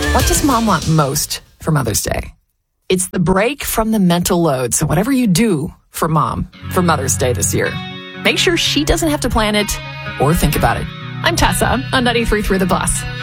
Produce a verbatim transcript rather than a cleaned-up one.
What does mom want most for Mother's Day? It's the break from the mental load. So whatever you do for mom for Mother's Day this year, make sure she doesn't have to plan it or think about it. I'm Tessa on ninety-three point three The Boss.